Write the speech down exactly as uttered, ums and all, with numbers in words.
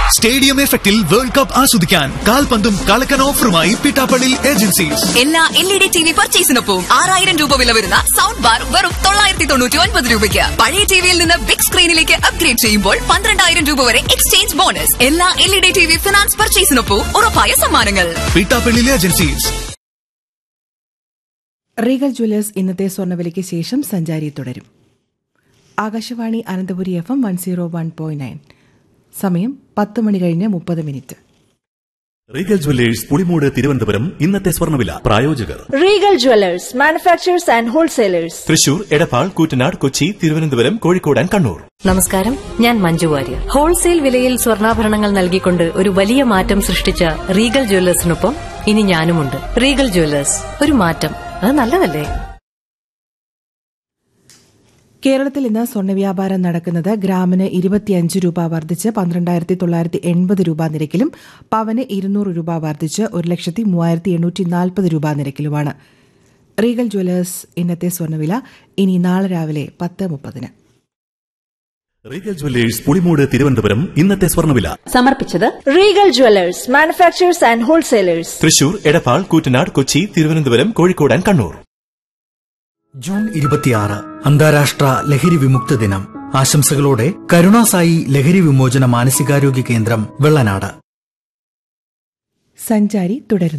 Stadium എഫക്റ്റിൽ world cup ആസ്വദിക്കാൻ കാൽപന്തും കളക്കൻ ഓഫറുമായി Pittappilly agencies. എല്ലാ L E D T V പർച്ചേസിനൊപ്പം ആറായിരം രൂപ വില വരുന്ന സൗണ്ട് ബാർ വെറും തൊള്ളായിരത്തി തൊണ്ണൂറ്റി ഒൻപത് രൂപയ്ക്ക്. പഴയ ടിവിയിൽ നിന്ന് ബിഗ് സ്ക്രീനിലേക്ക് അപ്ഗ്രേഡ് ചെയ്യുമ്പോൾ പന്ത്രണ്ടായിരം രൂപ വരെ എക്സ്ചേഞ്ച് ബോണസ്. എല്ലാ L E D T V finance പർച്ചേസിനൊപ്പം ഉറപ്പായ സമ്മാനങ്ങൾ. പിട്ടാപ്പള്ളി ഏജൻസീസ്. റീഗൽ ജ്വല്ലേഴ്സ് ഇന്നത്തെ സ്വർണ്ണവിലയ്ക്ക് ശേഷം സഞ്ചാരി തുടരും. Akashvani Ananthapuri F M one zero one point nine. സമയം പത്ത് മണി കഴിഞ്ഞ് മുപ്പത് minute. Regal Jewellers Pulimoodu Thiruvananthapuram ഇന്നത്തെ സ്വർണ്ണവില. പ്രായോജകർ Regal Jewellers manufacturers and wholesalers. Thrissur, Edappal, Koottanad, Kochi, Thiruvananthapuram, Kozhikode and Kannur. നമസ്കാരം, ഞാൻ മഞ്ജു വാര്യർ. ഹോൾസെയിൽ വിലയിൽ സ്വർണ്ണാഭരണങ്ങൾ നൽകിക്കൊണ്ട് ഒരു വലിയ മാറ്റം സൃഷ്ടിച്ച റീഗൽ ജ്വല്ലേഴ്സിനൊപ്പം ഇനി ഞാനുമുണ്ട്. റീഗൽ ജ്വല്ലേഴ്സ്, ഒരു മാറ്റം, അത് നല്ലതല്ലേ? കേരളത്തിൽ ഇന്ന് സ്വർണ്ണവ്യാപാരം നടക്കുന്നത് ഗ്രാമിന് ഇരുപത്തിയഞ്ച് രൂപ വർദ്ധിച്ച് പന്ത്രണ്ടായിരത്തി തൊള്ളായിരത്തി എൺപത് രൂപ നിരക്കിലും പവന് ഇരുന്നൂറ് രൂപ വർദ്ധിച്ച് ഒരു ലക്ഷത്തി മൂവായിരത്തി എണ്ണൂറ്റി നാൽപ്പത് രൂപ നിരക്കിലുമാണ്. റീഗൽ ജ്വല്ലേഴ്സ് ഇന്നത്തെ സ്വർണ്ണവില ഇനി നാളെ രാവിലെ പത്ത് മുപ്പതിന്. റീഗൽ ജ്വല്ലേഴ്സ് പുളിമൂട് തിരുവനന്തപുരം ഇന്നത്തെ സ്വർണ്ണവില സമർപ്പിച്ചത് Regal Jewellers manufacturers and wholesalers. Thrissur, Edappal, Koottanad, Kochi, Thiruvananthapuram, Kozhikode and Kannur. June ഇരുപത്തിയാറ് അന്താരാഷ്ട്ര ലഹരി വിമുക്ത ദിനം. ആശംസകളോടെ കരുണാസായി ലഹരി വിമോചന മാനസികാരോഗ്യ കേന്ദ്രം വെള്ളനാട്. സഞ്ചാരി തുടരുന്നു.